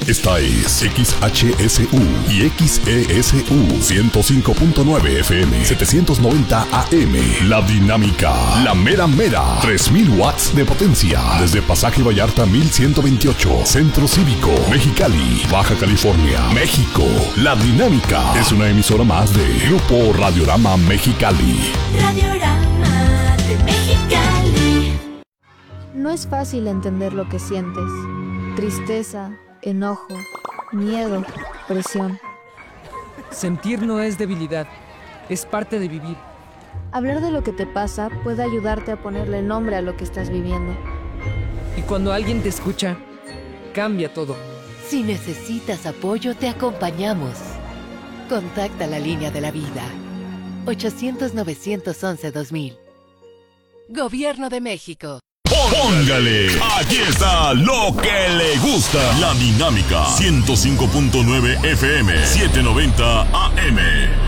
Esta es XHSU y XESU 105.9 FM 790 AM. La Dinámica, la mera mera, 3000 watts de potencia. Desde Pasaje Vallarta 1128, Centro Cívico, Mexicali, Baja California, México. La Dinámica es una emisora más de Grupo Radiorama Mexicali. Radiorama de Mexicali. No es fácil entender lo que sientes. Tristeza, enojo, miedo, presión. Sentir no es debilidad, es parte de vivir. Hablar de lo que te pasa puede ayudarte a ponerle nombre a lo que estás viviendo. Y cuando alguien te escucha, cambia todo. Si necesitas apoyo, te acompañamos. Contacta la línea de la vida. 800-911-2000. Gobierno de México. Póngale, aquí está lo que le gusta. La Dinámica 105.9 FM 790 AM.